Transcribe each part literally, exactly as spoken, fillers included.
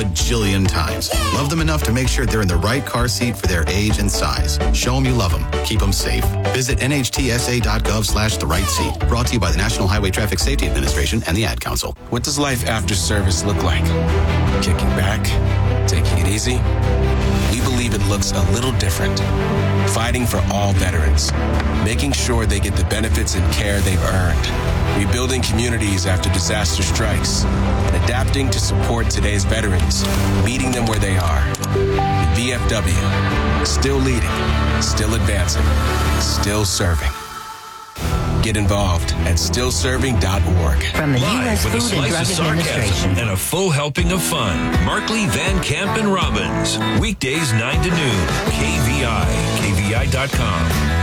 a jillion times. Love them enough to make sure they're in the right car seat for their age and size. Show them you love them. Keep them safe. Visit N H T S A dot gov slash the right seat. Brought to you by the National Highway Traffic Safety Administration and the Ad Council. What does life after service look like? Kicking back? Taking it easy? We believe it looks a little different. Fighting for all veterans. Making sure they get the benefits and care they've earned. Rebuilding communities after disaster strikes. And adapting to support today's veterans. Meeting them where they are. The V F W. Still leading. Still advancing. Still serving. Get involved at still serving dot org. From the U S Live with a Food and slice Drug of Administration. sarcasm and a full helping of fun. Markley, Van Camp, and Robbins. Weekdays nine to noon. K V I. K V I dot com.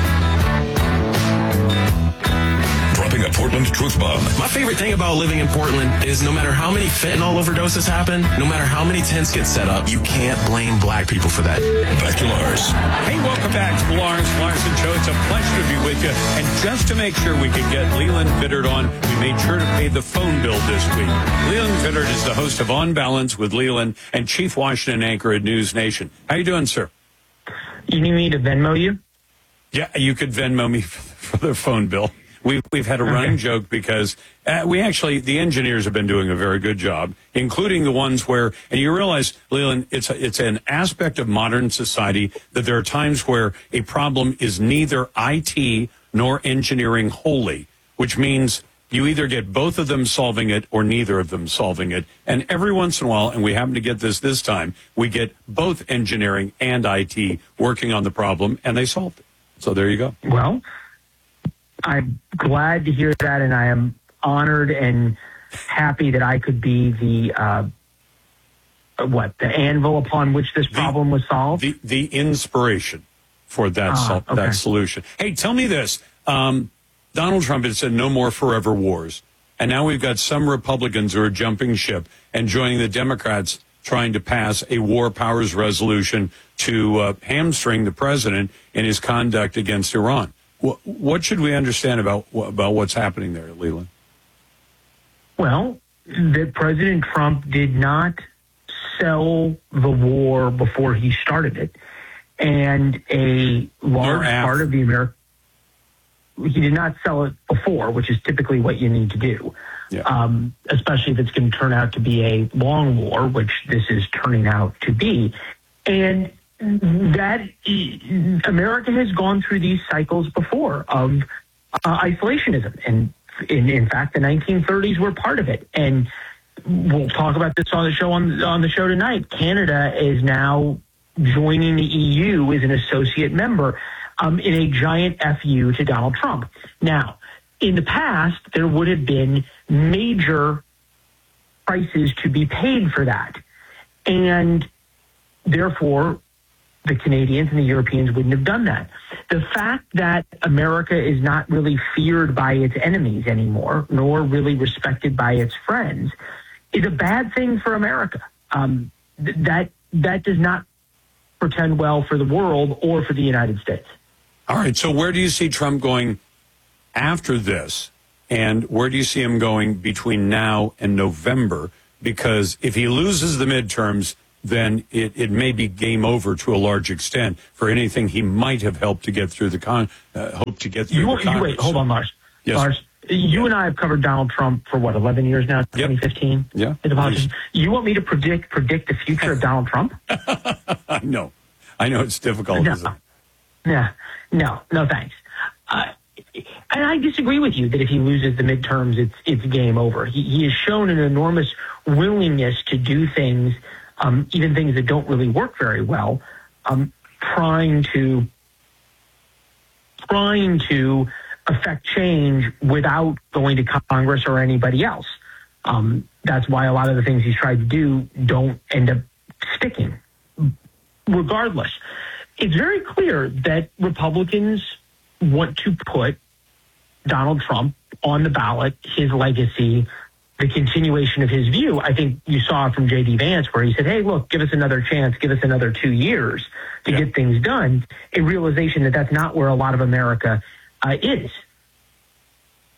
Dropping a Portland truth bomb. My favorite thing about living in Portland is no matter how many fentanyl overdoses happen, no matter how many tents get set up, you can't blame black people for that. Back to Lars. Hey, welcome back to the Lawrence Larson Show. It's a pleasure to be with you. And just to make sure we could get Leland Vittert on, we made sure to pay the phone bill this week. Leland Vittert is the host of On Balance with Leland and Chief Washington anchor at News Nation. How you doing, sir? You need me to Venmo you? Yeah, you could Venmo me for the phone bill. We've, we've had a running okay. joke because uh, we actually, the engineers have been doing a very good job, including the ones where, and you realize, Leland, it's, a, it's an aspect of modern society that there are times where a problem is neither I T nor engineering wholly, which means you either get both of them solving it or neither of them solving it. And every once in a while, and we happen to get this this time, we get both engineering and I T working on the problem, and they solved it. So there you go. Well, I'm glad to hear that, and I am honored and happy that I could be the, uh, what, the anvil upon which this problem the, was solved? The, the inspiration for that, ah, sol- okay. that solution. Hey, tell me this. Um, Donald Trump had said no more forever wars, and now we've got some Republicans who are jumping ship and joining the Democrats trying to pass a war powers resolution to uh, hamstring the president in his conduct against Iran. What, what should we understand about about what's happening there, Leland? Well, that President Trump did not sell the war before he started it, and a large part of the American he did not sell it before, which is typically what you need to do, yeah. um, especially if it's going to turn out to be a long war, which this is turning out to be, and that America has gone through these cycles before of uh, isolationism. And in, in fact, the nineteen thirties were part of it. And we'll talk about this on the show on, on the show tonight. Canada is now joining the E U as an associate member um, in a giant F U to Donald Trump. Now, in the past, there would have been major prices to be paid for that. And therefore, the Canadians and the Europeans wouldn't have done that. The fact that America is not really feared by its enemies anymore, nor really respected by its friends, is a bad thing for America. Um, th- that that does not portend well for the world or for the United States. All right, so where do you see Trump going after this, and where do you see him going between now and November? Because if he loses the midterms, then it, it may be game over to a large extent for anything he might have helped to get through the con, uh, hope to get through you, the Congress. Wait, hold on, Lars. Yes. Lars, you yeah. and I have covered Donald Trump for what, eleven years now, twenty fifteen? Yep. Yeah. Politician. You want me to predict predict the future of Donald Trump? I know. I know it's difficult. No, isn't it? no, no, no thanks. Uh, and I disagree with you that if he loses the midterms, it's it's game over. He, he has shown an enormous willingness to do things, um, even things that don't really work very well, um, trying to trying to affect change without going to Congress or anybody else. Um, that's why a lot of the things he's tried to do don't end up sticking. Regardless, it's very clear that Republicans want to put Donald Trump on the ballot, his legacy, the continuation of his view. I think you saw from J D Vance where he said, hey, look, give us another chance, give us another two years to yeah. get things done, a realization that that's not where a lot of America uh, is.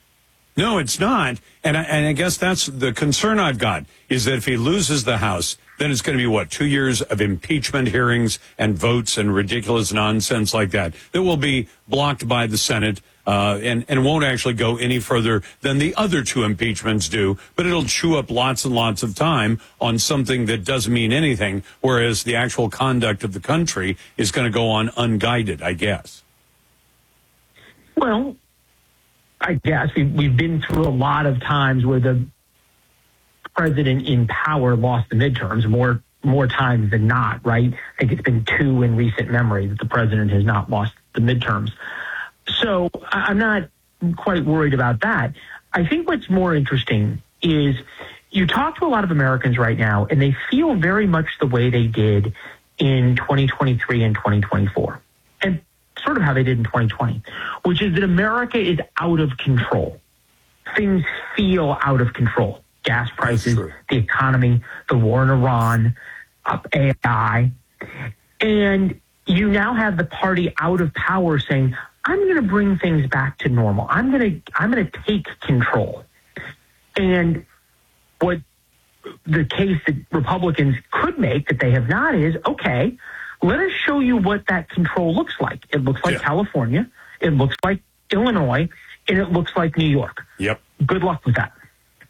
No, it's not. And I, and I guess that's the concern I've got, is that if he loses the House, then it's going to be, what, two years of impeachment hearings and votes and ridiculous nonsense like that that will be blocked by the Senate uh, and, and won't actually go any further than the other two impeachments do. But it'll chew up lots and lots of time on something that doesn't mean anything, whereas the actual conduct of the country is going to go on unguided, I guess. Well, I guess we've, we've been through a lot of times where the president in power lost the midterms more more times than not, right? I think it's been two in recent memory that the president has not lost the midterms. So I'm not quite worried about that. I think what's more interesting is you talk to a lot of Americans right now, and they feel very much the way they did in twenty twenty-three and twenty twenty-four, and sort of how they did in twenty twenty, which is that America is out of control. Things feel out of control. Gas prices, the economy, the war in Iran, uh, A I. And you now have the party out of power saying, I'm going to bring things back to normal. I'm going to I'm going to take control. And what the case that Republicans could make that they have not is, okay, let us show you what that control looks like. It looks like yeah. California, it looks like Illinois, and it looks like New York. Yep. Good luck with that.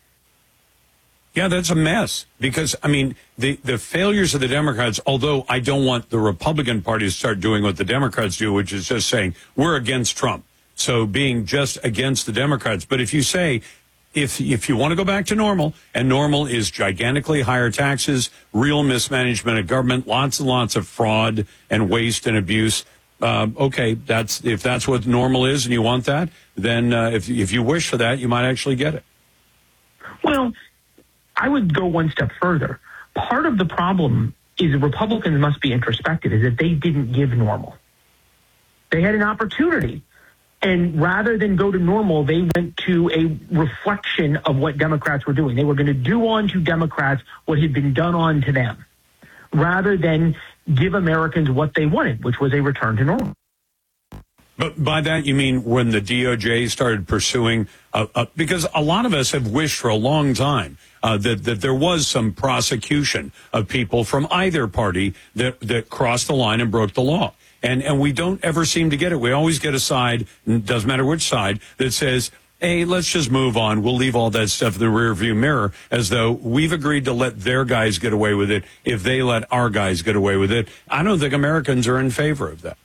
Yeah, that's a mess because, I mean, the, the failures of the Democrats, although I don't want the Republican Party to start doing what the Democrats do, which is just saying we're against Trump. So being just against the Democrats. But if you say, if if you want to go back to normal, and normal is gigantically higher taxes, real mismanagement of government, lots and lots of fraud and waste and abuse, uh, okay, that's if that's what normal is and you want that, then uh, if if you wish for that, you might actually get it. Well, I would go one step further. Part of the problem is the Republicans must be introspective, is that they didn't give normal. They had an opportunity. And rather than go to normal, they went to a reflection of what Democrats were doing. They were going to do on to Democrats what had been done on to them, rather than give Americans what they wanted, which was a return to normal. But by that, you mean when the D O J started pursuing, uh, uh, because a lot of us have wished for a long time uh, that, that there was some prosecution of people from either party that, that crossed the line and broke the law. And and we don't ever seem to get it. We always get a side, doesn't matter which side, that says, hey, let's just move on. We'll leave all that stuff in the rearview mirror, as though we've agreed to let their guys get away with it if they let our guys get away with it. I don't think Americans are in favor of that.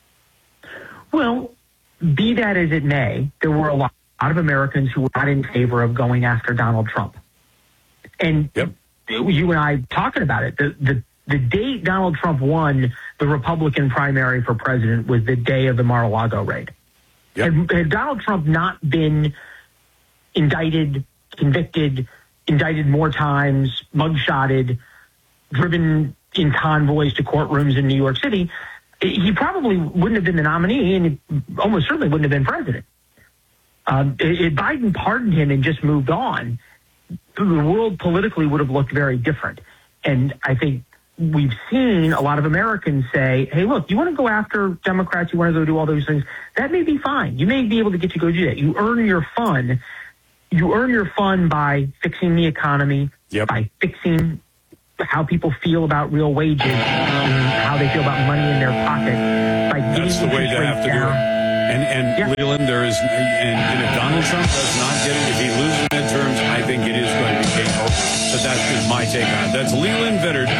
Well, be that as it may, there were a lot of Americans who were not in favor of going after Donald Trump. And yep. you and I talking about it, the, the The date Donald Trump won the Republican primary for president was the day of the Mar-a-Lago raid. Yep. Had, had Donald Trump not been indicted, convicted, indicted more times, mugshotted, driven in convoys to courtrooms in New York City, he probably wouldn't have been the nominee, and he almost certainly wouldn't have been president. Um, if Biden pardoned him and just moved on, the world politically would have looked very different. And I think we've seen a lot of Americans say, hey, look, you want to go after Democrats, you want to go do all those things, that may be fine. You may be able to get to go do that. You earn your fun. You earn your fun by fixing the economy, yep. by fixing how people feel about real wages, how they feel about money in their pocket. By That's the way to have to down. do it. And, and yeah. Leland, there is, and, and if Donald Trump does not get it, if he loses midterms, I think it is going to be game over. But that's just my take on it. That's Leland Vittert.